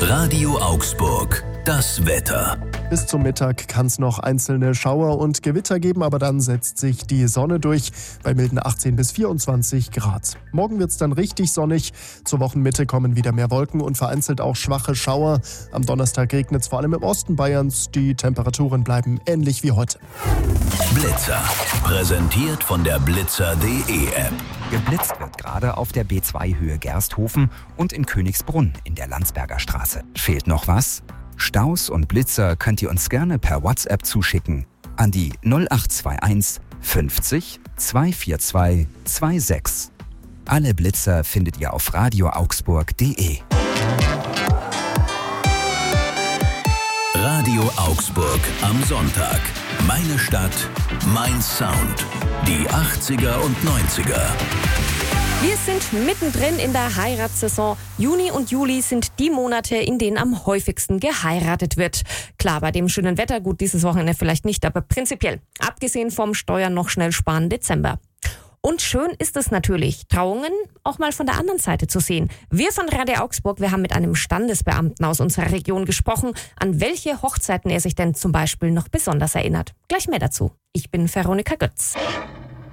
Radio Augsburg, das Wetter. Bis zum Mittag kann es noch einzelne Schauer und Gewitter geben, aber dann setzt sich die Sonne durch bei milden 18 bis 24 Grad. Morgen wird es dann richtig sonnig. Zur Wochenmitte kommen wieder mehr Wolken und vereinzelt auch schwache Schauer. Am Donnerstag regnet es vor allem im Osten Bayerns. Die Temperaturen bleiben ähnlich wie heute. Blitzer, präsentiert von der blitzer.de App. Geblitzt wird gerade auf der B2 Höhe Gersthofen und in Königsbrunn in der Landsberger Straße. Fehlt noch was? Staus und Blitzer könnt ihr uns gerne per WhatsApp zuschicken an die 0821 50 242 26. Alle Blitzer findet ihr auf radioaugsburg.de. Radio Augsburg am Sonntag. Meine Stadt, mein Sound. Die 80er und 90er. Wir sind mittendrin in der Heiratssaison. Juni und Juli sind die Monate, in denen am häufigsten geheiratet wird. Klar, bei dem schönen Wetter, gut, dieses Wochenende vielleicht nicht, aber prinzipiell. Abgesehen vom Steuern noch schnell sparen Dezember. Und schön ist es natürlich, Trauungen auch mal von der anderen Seite zu sehen. Wir von Radio Augsburg, wir haben mit einem Standesbeamten aus unserer Region gesprochen, an welche Hochzeiten er sich denn zum Beispiel noch besonders erinnert. Gleich mehr dazu. Ich bin Veronika Götz.